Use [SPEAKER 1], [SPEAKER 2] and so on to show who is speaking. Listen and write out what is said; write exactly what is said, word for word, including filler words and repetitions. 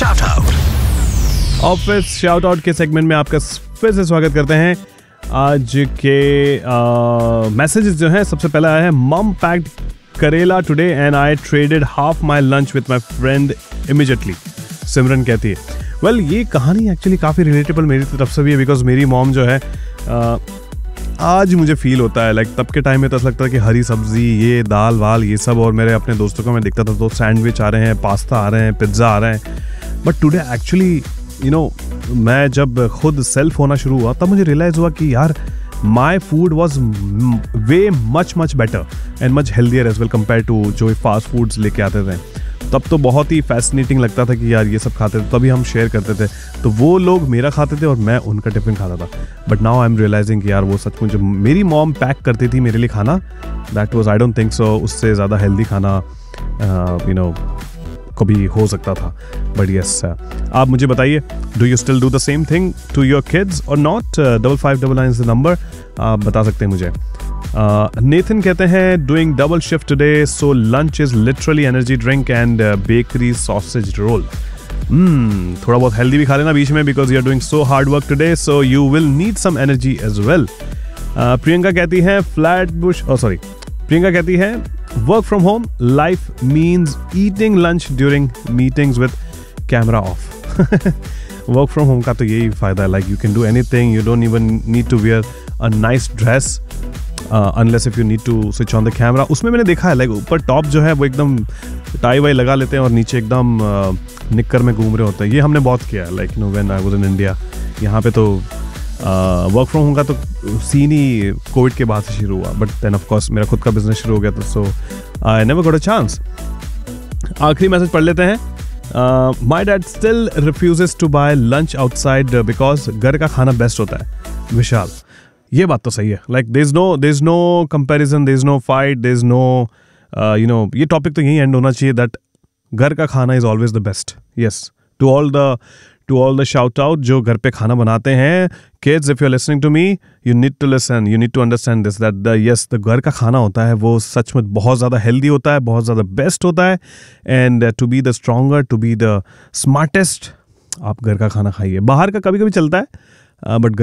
[SPEAKER 1] Shout out.
[SPEAKER 2] Office shout out के segment में आपका फिर से स्वागत करते हैं। आज के मैसेजेस जो हैं, सबसे पहला आया है, मम पैक्ड करेला today and I traded half my lunch with my friend immediately. सिमरन कहती है, वेल well, ये कहानी एक्चुअली काफ़ी रिलेटेबल मेरी तरफ से भी है, बिकॉज मेरी मॉम जो है uh, आज मुझे फील होता है, लाइक तब के टाइम में तो ऐसा लगता है कि हरी सब्जी, ये दाल वाल, ये सब, और मेरे अपने दोस्तों को मैं दिखता था तो सैंडविच आ रहे हैं, पास्ता आ रहे हैं, पिज्ज़ा आ रहे हैं। But today actually you know मैं जब खुद सेल्फ होना शुरू हुआ तब मुझे रियलाइज़ हुआ कि यार my food was way much much better and much healthier as well compare to जो फास्ट फूड्स लेके आते थे। तब तो बहुत ही फैसिनेटिंग लगता था कि यार ये सब खाते थे, तभी हम शेयर करते थे, तो वो लोग मेरा खाते थे और मैं उनका टिफिन खाता था। But now I am realising कि यार वो सचमुच जो मेरी मॉम पैक करती थी मेरे लिए खाना, that was I don't think so उससे ज़्यादा हेल्दी खाना यू नो कभी हो सकता था। बट यस, आप मुझे बताइए, do you still do the same thing to your kids और not? Double five double nine is the number, आप बता सकते हैं मुझे। नेथन uh, कहते हैं, doing double shift today so lunch is literally energy drink and bakery sausage role. थोड़ा बहुत हेल्दी भी खा लेना बीच में, because you are doing so hard work today, so you will need some energy as well. Priyanka कहती है, flat Bush ओ sorry Priyanka कहती है, work from home life means eating lunch during meetings with camera off. Work from home का तो यही फायदा है, like you can do anything, you don't even need to wear a nice dress unless if you need to switch on the camera. उसमें मैंने देखा है, like ऊपर टॉप जो है वो एकदम टाई वाई लगा लेते हैं और नीचे एकदम निक्कर में घूम रहे होते हैं। ये हमने बहुत किया है, like you know when I was in India. यहाँ पे तो वर्क फ्रॉम होम का तो सीन ही कोविड के बाद से शुरू हुआ, बट देन ऑफ कोर्स मेरा खुद का बिजनेस शुरू हो गया था, सो I never got a chance. आखिरी मैसेज पढ़ लेते हैं। My dad still refuses to bye lunch outside because घर का खाना बेस्ट होता है। विशाल, ये बात तो सही है, like there is no there is no comparison, there is no fight, there is no you know ये टॉपिक तो यही एंड होना चाहिए, दैट घर का खाना is always the best. Yes, to all the two all the shout out जो घर पे खाना बनाते हैं, kids if you are listening to me, you need to listen, you need to understand this, that the yes the घर का खाना होता है वो सचमुच बहुत ज़्यादा हेल्दी होता है, बहुत ज़्यादा बेस्ट होता है, and to be the stronger, to be the smartest, आप घर का खाना खाइए। बाहर का कभी कभी चलता है, बट